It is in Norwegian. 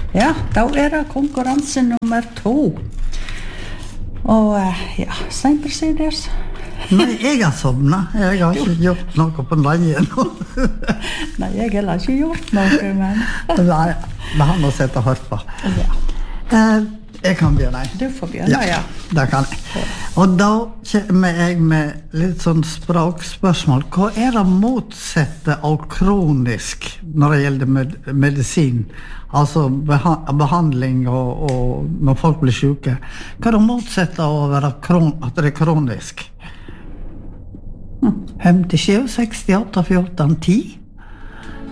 Ja, da det konkurranse nummer 2. Og ja, Stein Presiders. Nei, jeg har sovnet. Jeg har ikke gjort noe på dagen. Nei, jeg har ikke gjort noe, men... Nei, det har noe sett og hørt på. Ja. Jeg kan begynne. Du får begynne, ja. Det kan jeg. Og da kommer jeg med litt sånn språkspørsmål. Hva det motsatte av kronisk når det gjelder medisin? Altså behandling og når folk blir syke. Hva det motsatte av å være at det kronisk? 57, 68, 14, 10?